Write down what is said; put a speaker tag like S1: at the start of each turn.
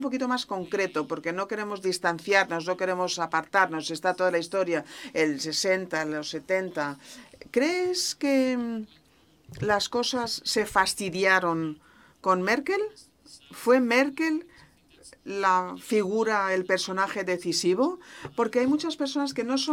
S1: un poquito más concreto, porque no queremos distanciarnos, no queremos apartarnos. Está toda la historia, el 60, los 70. ¿Crees que las cosas se fastidiaron con Merkel? ¿Fue Merkel la figura, el personaje decisivo? Porque hay muchas personas que no son